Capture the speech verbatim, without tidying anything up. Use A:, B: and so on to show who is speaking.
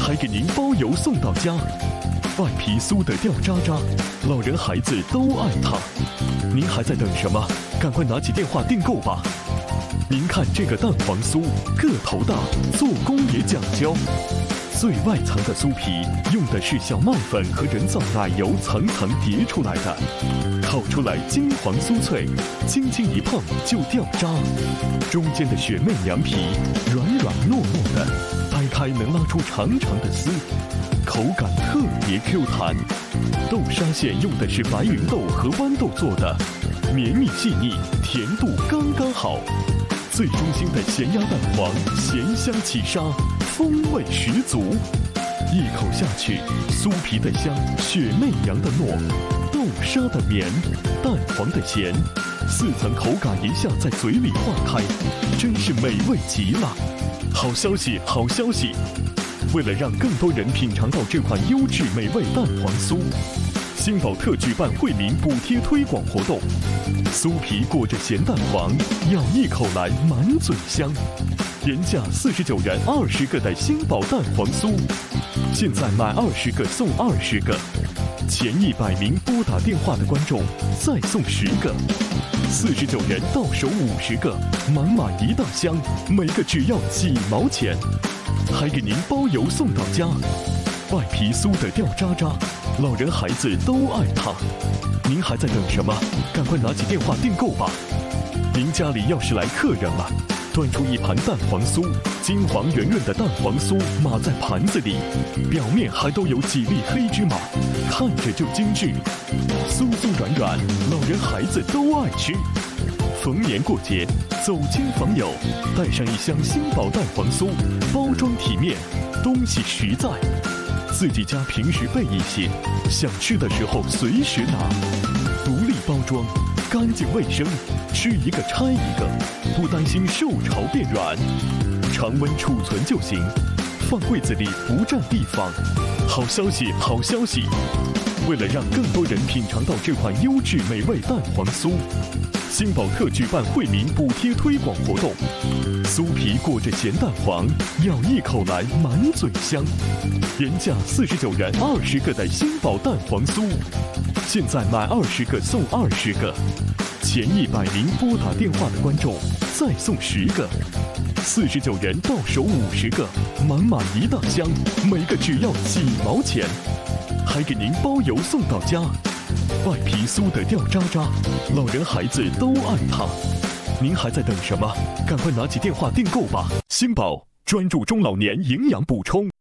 A: 还给您包邮送到家。外皮酥的掉渣渣，老人孩子都爱它。您还在等什么？赶快拿起电话订购吧！您看这个蛋黄酥，个头大，做工也讲究。最外层的酥皮用的是小麦粉和人造奶油层层叠出来的，烤出来金黄酥脆，轻轻一碰就掉渣。中间的雪媚凉皮软软糯糯的，掰开能拉出长长的丝，口感特别 Q 弹。豆沙馅用的是白芸豆和豌豆做的，绵密细腻，甜度刚刚好。最中心的咸鸭蛋黄，咸香起沙，风味十足。一口下去，酥皮的香，雪媚羊的糯，豆沙的绵，蛋黄的咸，四层口感一下在嘴里化开，真是美味极了。好消息，好消息！为了让更多人品尝到这款优质美味蛋黄酥，新宝特举办惠民补贴推广活动，酥皮裹着咸蛋黄，咬一口来满嘴香。原价四十九元二十个的新宝蛋黄酥，现在买二十个送二十个，前一百名拨打电话的观众再送十个，四十九元到手五十个，满满一大箱，每个只要几毛钱，还给您包邮送到家。外皮酥的掉渣渣，老人孩子都爱它。您还在等什么？赶快拿起电话订购吧！您家里要是来客人了，端出一盘蛋黄酥，金黄圆润的蛋黄酥码在盘子里，表面还都有几粒黑芝麻，看着就精致，酥酥软软，老人孩子都爱吃。逢年过节，走亲访友，带上一箱新宝蛋黄酥，包装体面，东西实在。自己家平时备一些，想吃的时候随时拿。独立包装，干净卫生，吃一个拆一个，不担心受潮变软，常温储存就行，放柜子里不占地方。好消息，好消息！为了让更多人品尝到这款优质美味蛋黄酥，新宝特举办惠民补贴推广活动，酥皮裹着咸蛋黄，咬一口来满嘴香。原价四十九元二十个的新宝蛋黄酥，现在买二十个送二十个，前一百名拨打电话的观众再送十个，四十九元到手五十个，满满一大箱，每个只要几毛钱，还给您包邮送到家。外皮酥的掉渣渣，老人孩子都爱它。您还在等什么？赶快拿起电话订购吧！新宝专注中老年营养补充。